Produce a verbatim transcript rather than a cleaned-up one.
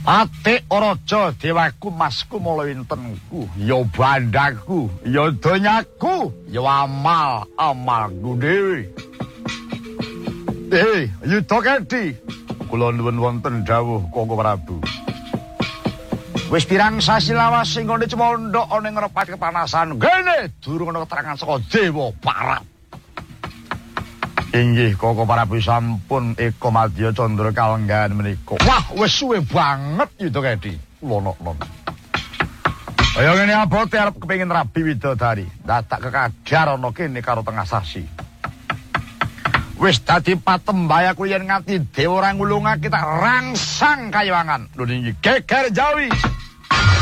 Atik Raja dewaku masku mula wintenku ya bandaku ya donyaku ya amal amalku dhewe. Eh, Yudakedi kula nuwun wonten dawuh Koko Prabu. Wis pirang sasi lawas sing ngene cemondhok ana ing ngrepati kepanasan kene durung ana keterangan saka Dewa Barat. Inggih Koko Prabu sampun Eka Madya Candra kalenggahan menika. Wah, wis suwe banget Yudakedi. Kula nok-nok. Kaya ngene abote arep kepengin rabi widodari. Dadak kekadar ana kene karo tengah sasi. Wis dadi patembayaku yen nganti dewa ora ngulungake tak rangsang kayangan. Lho niki geger Jawi.